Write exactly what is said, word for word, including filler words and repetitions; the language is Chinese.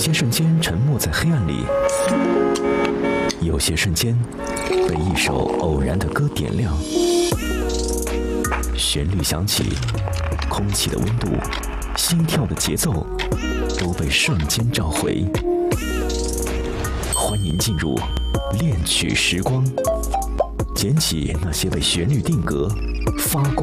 些瞬间沉没在黑暗里，有些瞬间被一首偶然的歌点亮。旋律响起，空气的温度，心跳的节奏，都被瞬间召回。欢迎进入恋曲时光，捡起那些被旋律定格、发光